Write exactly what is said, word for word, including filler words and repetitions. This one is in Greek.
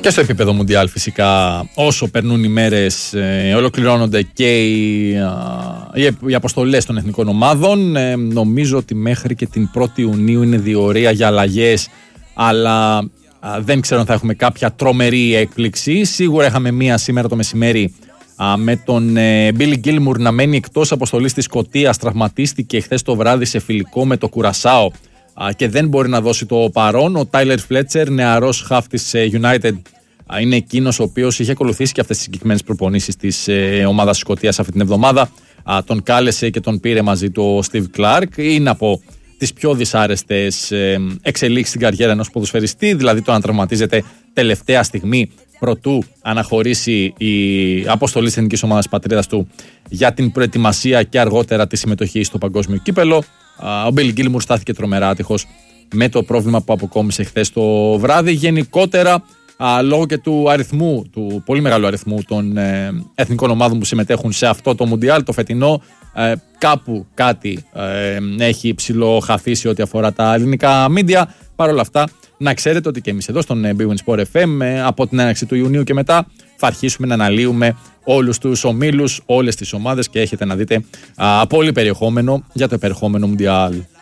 Και στο επίπεδο Μουντιάλ φυσικά, όσο περνούν οι μέρες, ε, ολοκληρώνονται και οι, α, οι, οι αποστολές των εθνικών ομάδων. Ε, νομίζω ότι μέχρι και την πρώτη Ιουνίου είναι διορία για αλλαγές, αλλά α, δεν ξέρω αν θα έχουμε κάποια τρομερή έκπληξη. Σίγουρα είχαμε μία σήμερα το μεσημέρι α, με τον ε, Billy Gilmour να μένει εκτός αποστολής της Σκωτίας. Τραυματίστηκε χθες το βράδυ σε φιλικό με το Κουρασάο και δεν μπορεί να δώσει το παρόν. Ο Τάιλερ Φλέτσερ, νεαρός χαφ της United, είναι εκείνος ο οποίος είχε ακολουθήσει και αυτές τις συγκεκριμένες προπονήσεις της ομάδας Σκωτίας αυτή την εβδομάδα. Τον κάλεσε και τον πήρε μαζί του ο Steve Clark. Είναι από τις πιο δυσάρεστες εξελίξεις στην καριέρα ενός ποδοσφαιριστή, δηλαδή το να τραυματίζεται τελευταία στιγμή προτού αναχωρήσει η αποστολή της εθνικής ομάδας πατρίδας του για την προετοιμασία και αργότερα τη συμμετοχή στο παγκόσμιο κύπελο. Ο Billy Gilmour στάθηκε τρομερά άτυχος με το πρόβλημα που αποκόμισε χθες το βράδυ. Γενικότερα, α, λόγω και του αριθμού, του πολύ μεγάλου αριθμού των ε, εθνικών ομάδων που συμμετέχουν σε αυτό το Μουντιάλ, το φετινό, ε, κάπου κάτι ε, έχει ψιλοχαθήσει ό,τι αφορά τα ελληνικά μίντια. Παρ' όλα αυτά, να ξέρετε ότι και εμείς εδώ στον Big Win Sport εφ εμ, ε, από την έναρξη του Ιουνίου και μετά, θα αρχίσουμε να αναλύουμε όλους τους ομίλους, όλες τις ομάδες και έχετε να δείτε α, πολύ περιεχόμενο για το επερχόμενο Μουντιάλ.